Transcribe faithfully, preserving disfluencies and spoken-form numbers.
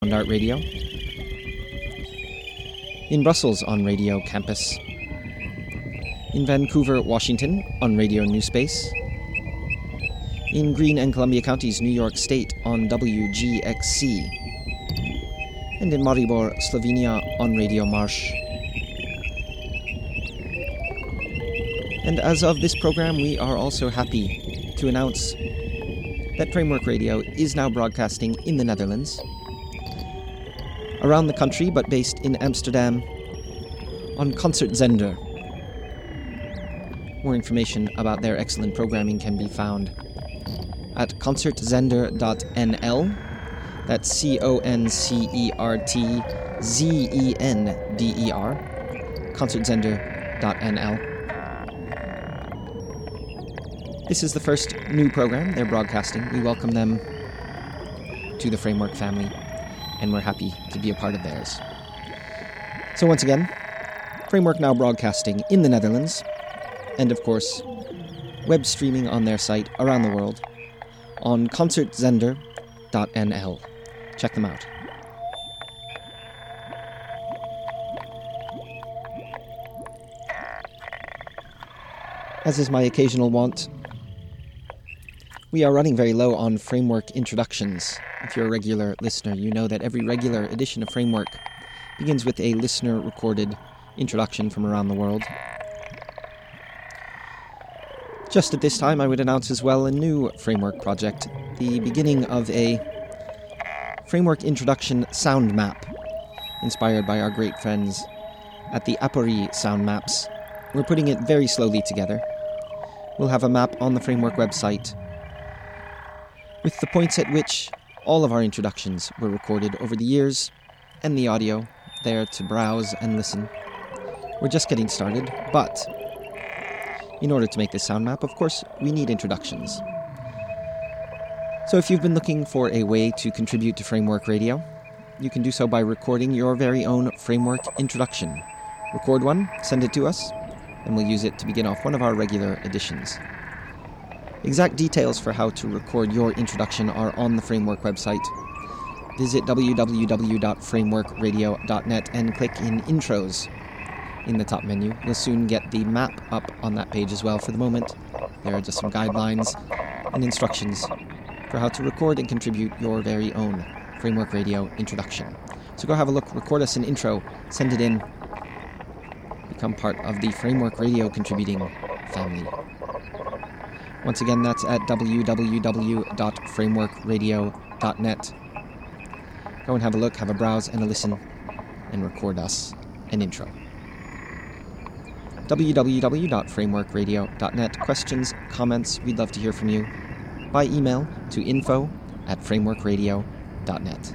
on Art Radio, in Brussels on Radio Campus, in Vancouver, Washington on Radio New Space, in Greene and Columbia Counties, New York State on W G X C, and in Maribor, Slovenia on Radio Marsh. And as of this program, we are also happy to announce that Framework Radio is now broadcasting in the Netherlands, around the country, but based in Amsterdam, on Concertzender. More information about their excellent programming can be found at concertzender dot n l. That's C O N C E R T Z E N D E R, concertzender dot n l. This is the first new program they're broadcasting. We welcome them to the Framework family, and we're happy to be a part of theirs. So once again, Framework now broadcasting in the Netherlands, and of course, web streaming on their site around the world on concertzender dot n l. Check them out. As is my occasional wont, we are running very low on Framework introductions. If you're a regular listener, you know that every regular edition of Framework begins with a listener-recorded introduction from around the world. Just at this time, I would announce as well a new Framework project, the beginning of a Framework introduction sound map, inspired by our great friends at the Apori Sound Maps. We're putting it very slowly together. We'll have a map on the Framework website with the points at which all of our introductions were recorded over the years, and the audio there to browse and listen. We're just getting started, but in order to make this sound map, of course, we need introductions. So if you've been looking for a way to contribute to Framework Radio, you can do so by recording your very own Framework introduction. Record one, send it to us, and we'll use it to begin off one of our regular editions. Exact details for how to record your introduction are on the Framework website. Visit w w w dot framework radio dot net and click in Intros in the top menu. You'll soon get the map up on that page as well. For the moment, there are just some guidelines and instructions for how to record and contribute your very own Framework Radio introduction. So go have a look, record us an intro, send it in, become part of the Framework Radio contributing family. Once again, that's at w w w dot framework radio dot net. Go and have a look, have a browse and a listen, and record us an intro. w w w dot framework radio dot net. Questions, comments, we'd love to hear from you by email to info at framework radio dot net.